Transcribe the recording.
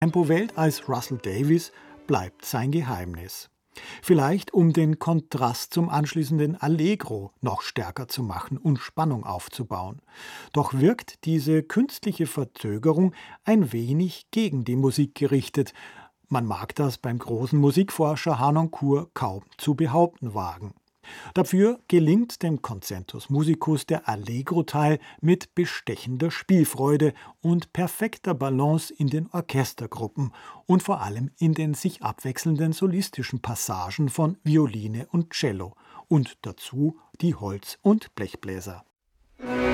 Tempowelt als Russell Davies bleibt sein Geheimnis. Vielleicht um den Kontrast zum anschließenden Allegro noch stärker zu machen und Spannung aufzubauen. Doch wirkt diese künstliche Verzögerung ein wenig gegen die Musik gerichtet. Man mag das beim großen Musikforscher Harnoncourt kaum zu behaupten wagen. Dafür gelingt dem Concentus Musicus der Allegro-Teil mit bestechender Spielfreude und perfekter Balance in den Orchestergruppen und vor allem in den sich abwechselnden solistischen Passagen von Violine und Cello und dazu die Holz- und Blechbläser.